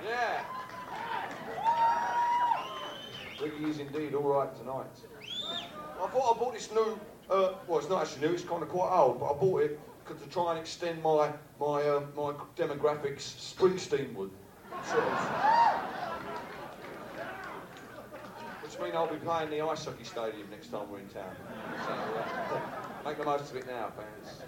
Yeah. Ricky is indeed all right tonight. I thought I bought this new, well, it's not actually new, it's kind of quite old, but I bought it to try and extend my demographics Springsteen would, sort of. Which means I'll be playing the ice hockey stadium next time we're in town. So, make the most of it now, fans.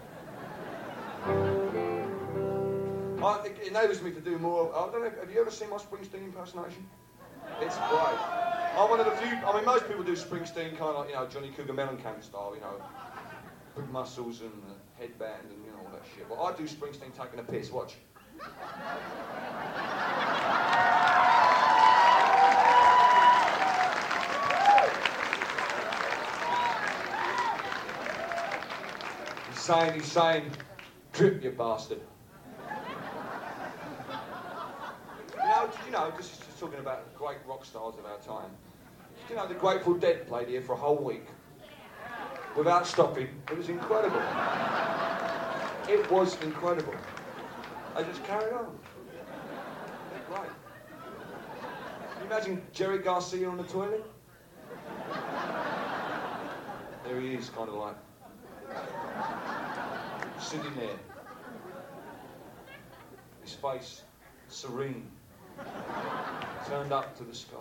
I think it enables me to do more. I don't know, have you ever seen my Springsteen impersonation? It's great. I'm one of the few, I mean, most people do Springsteen kind of like, you know, Johnny Cougar Mellencamp style, you know, big muscles and a headband and, you know, all that shit. But I do Springsteen taking a piss, watch. He's saying, drip, you bastard. You know, just talking about great rock stars of our time. You know, the Grateful Dead played here for a whole week without stopping. It was incredible. It was incredible. I just carried on. They're great. Can you imagine Jerry Garcia on the toilet? There he is, kind of like sitting there. His face serene, turned up to the sky,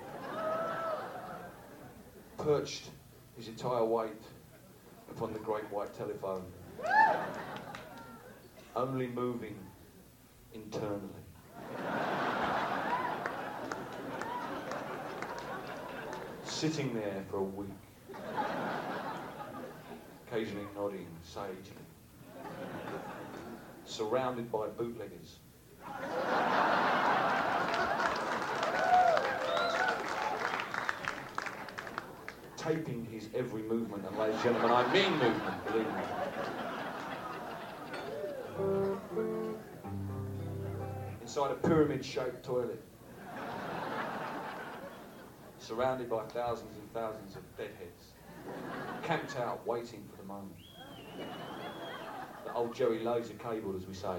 perched his entire weight upon the great white telephone, only moving internally. Sitting there for a week, occasionally nodding sagely, surrounded by bootleggers. Taping his every movement, and ladies and gentlemen, I mean movement, believe me. Inside a pyramid-shaped toilet, surrounded by thousands and thousands of deadheads, camped out, waiting for the moment. The old Jerry Laser cable, as we say.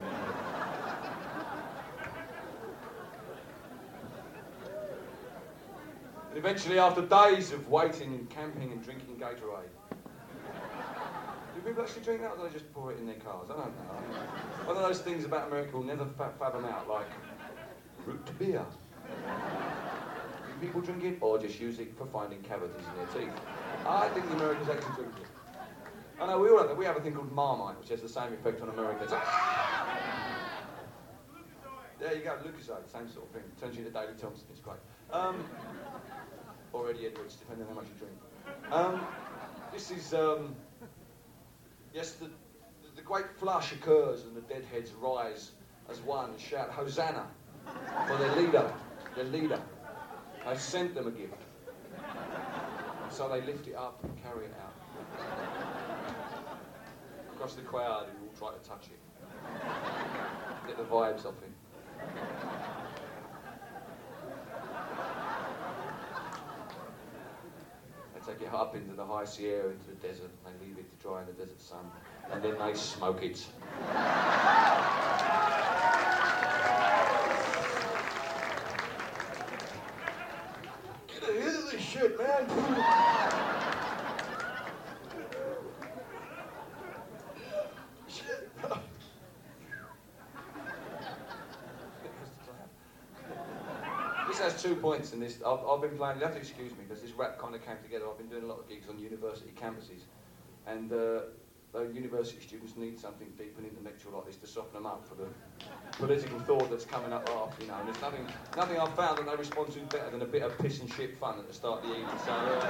And eventually, after days of waiting and camping and drinking Gatorade, do people actually drink that, or do they just pour it in their cars? I don't know. One of those things about America we'll never fathom out, like root beer. Do people drink it, or just use it for finding cavities in their teeth? I think the Americans actually drink it. I know we all have that. We have a thing called Marmite, which has the same effect on Americans. There you go, Lucasade, same sort of thing. Turns you into Daley Thompson, it's great. Or Eddie Edwards, depending on how much you drink. This is, yes, the great flush occurs and the deadheads rise as one and shout, Hosanna, for their leader. I sent them a gift. And so they lift it up and carry it out. Across the crowd who all try to touch it. Get the vibes off it. They take it up into the high Sierra, into the desert, and they leave it to dry in the desert sun, and then they smoke it. Get a hit of this shit, man! This has 2 points in this. I've been playing, you have to excuse me, because this rap kind of came together. I've been doing a lot of gigs on university campuses, and the university students need something deep and intellectual like this to soften them up for the political thought that's coming up after, you know. And there's nothing I've found that they respond to better than a bit of piss and shit fun at the start of the evening. So,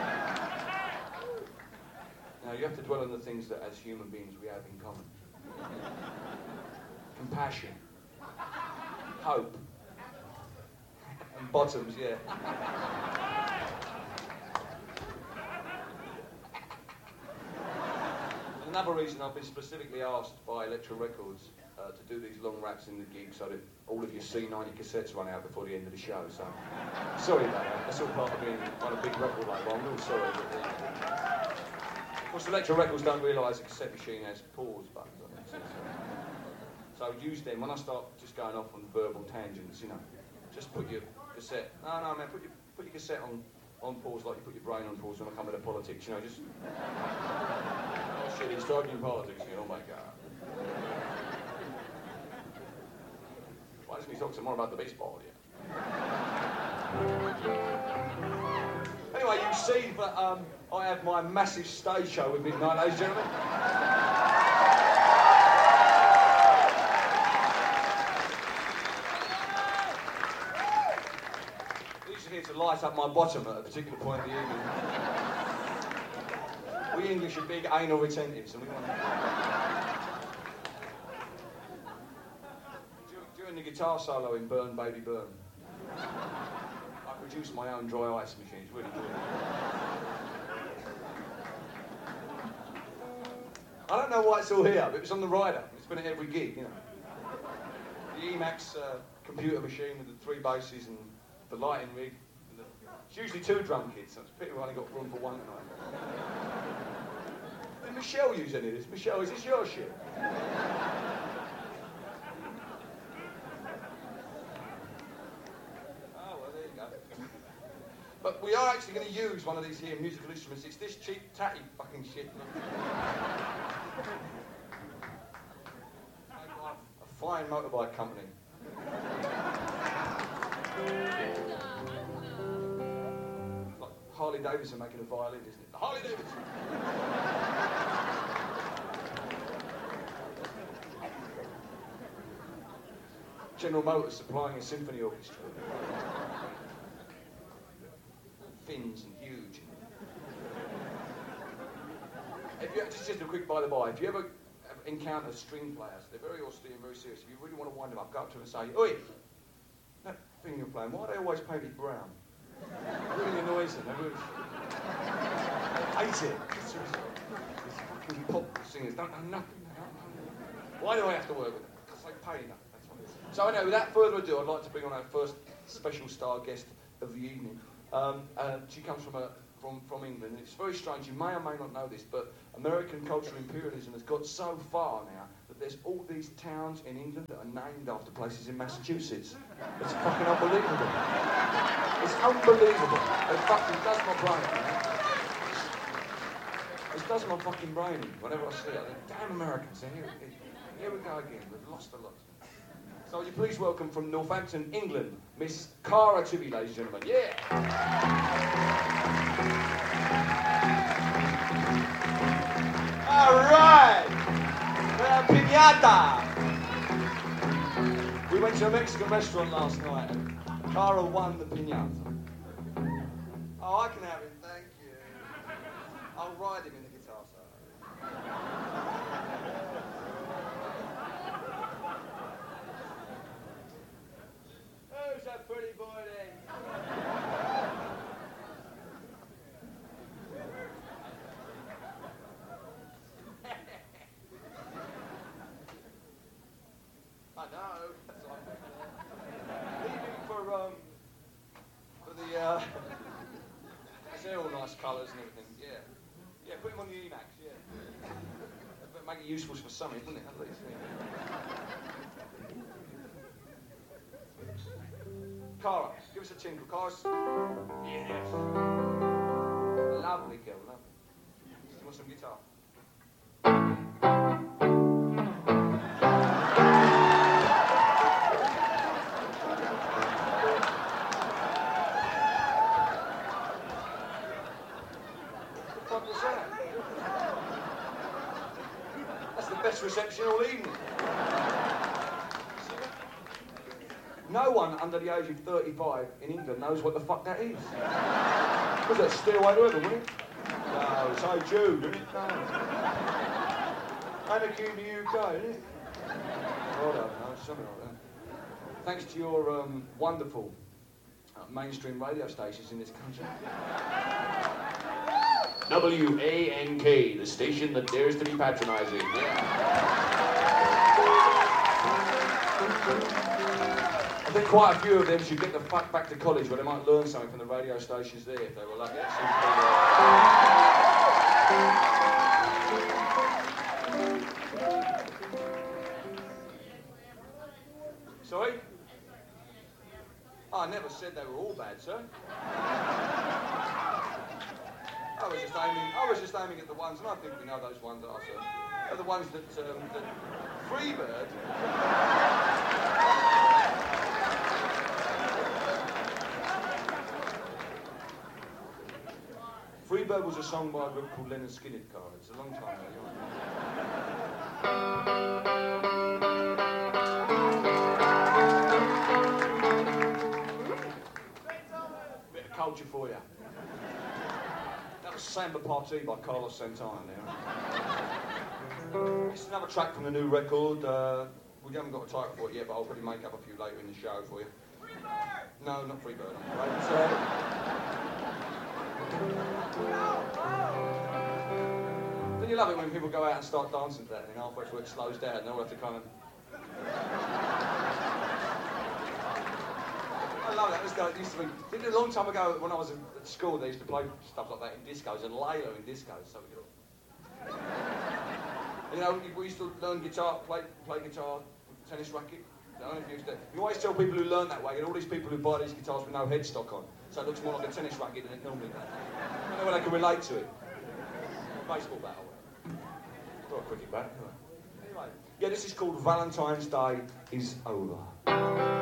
now you have to dwell on the things that as human beings we have in common. Compassion, hope, and bottoms, yeah. Another reason I've been specifically asked by Elektra Records to do these long raps in the gig so that all of your C90 cassettes run out before the end of the show, so sorry about that. That's all part of being on a big record label. I'm real sorry. Of course, Elektra Records don't realise a cassette machine has pause buttons on it. So use them when I start just going off on verbal tangents, you know. Just put your cassette. No, man, put your cassette on pause like you put your brain on pause when I come to politics, you know, just... Oh shit, he's talking politics, you know, oh my God. Why doesn't he talk some more about the baseball, yeah? Anyway, you see that I have my massive stage show with me tonight, ladies and gentlemen. These are here to light up my bottom at a particular point of the evening. We English are big anal retentives, and we want... During the guitar solo in Burn, Baby Burn, I produced my own dry ice machine. It's really good. I don't know why it's all here, but it was on the rider. It's been at every gig, you know. The Emax computer machine with the 3 basses and the lighting rig. And it's usually 2 drum kits, so it's a pity we only got room for 1 tonight. Did Michelle use any of this? Michelle, is this your shit? But we are actually going to use one of these here musical instruments. It's this cheap, tatty fucking shit. A fine motorbike company. Like Harley Davidson making a violin, isn't it? Harley Davidson! General Motors supplying a symphony orchestra. Fins and huge. If you, just a quick by the by, if you ever encounter string players, they're very austere and very serious. If you really want to wind them up, go up to them and say, "Oi, that thing you're playing, why do they always paint it brown?" It really annoys them. They hate it. These fucking pop singers don't know nothing. Why do I have to work with them? Because they pay enough. That's what it is. So anyway, without further ado, I'd like to bring on our first special star guest of the evening. She comes from England. It's very strange, you may or may not know this, but American cultural imperialism has got so far now that there's all these towns in England that are named after places in Massachusetts. It's fucking unbelievable. It's unbelievable. It fucking does my brain, man. It does my fucking brain in whenever I see it. Damn Americans, here we go again, we've lost a lot. So will you please welcome from Northampton, England, Miss Cara Tibbey, ladies and gentlemen. Yeah! All right! Piñata! We went to a Mexican restaurant last night and Cara won the piñata. Oh, I can have him, thank you. I'll ride him in the guitar solo. Who's that pretty boy there? I know. That's like leaving for the they're all nice colours and everything. Yeah. Yeah, put him on the Emax. Yeah. But make it useful for something, wouldn't it? At least. Yeah. Cara, give us a tinkle. Cara's... Yes. Lovely girl, lovely. Do you want some guitar? What the fuck was that? That's the best reception all evening. No one under the age of 35 in England knows what the fuck that is. Was that Stairway to Heaven, wasn't it? No, it's Hey Jude, isn't it? No. Anarchy in the UK, isn't it? I don't know, something like that. Thanks to your wonderful mainstream radio stations in this country. WANK, the station that dares to be patronising. Yeah. I think quite a few of them should get the fuck back to college where they might learn something from the radio stations there if they were lucky. Sorry? I never said they were all bad, sir. I was just aiming at the ones, and I think we know those ones are, sir. They're the ones that Freebird. Freebird was a song by a group called Leonard Skinner Car. It's a long time ago, you know. Bit of culture for you. That was Samba Party by Carlos Santana now. This is another track from the new record. We haven't got a title for it yet, but I'll probably make up a few later in the show for you. Freebird! No, not Freebird, I'm afraid. Don't you love it when people go out and start dancing to that and halfway through it slows down and they all have to kind of... I love that. This guy used to be... A long time ago when I was at school, they used to play stuff like that in discos and Layla in discos, so we could all... You know, we used to learn guitar, play guitar with a tennis racket. I don't know if you used to... You always tell people who learn that way, and all these people who buy these guitars with no headstock on, so it looks more like a tennis racket than it normally does. I don't know whether they can relate to it. Baseball bat, or a cricket bat, anyway. Yeah, this is called Valentine's Day is Over.